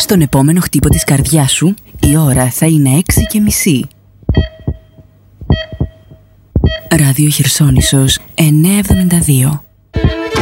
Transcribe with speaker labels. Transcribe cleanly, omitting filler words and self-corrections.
Speaker 1: Στον επόμενο χτύπο της καρδιάς σου, η ώρα θα είναι 6:30. Ράδιο Χερσόνησος 972.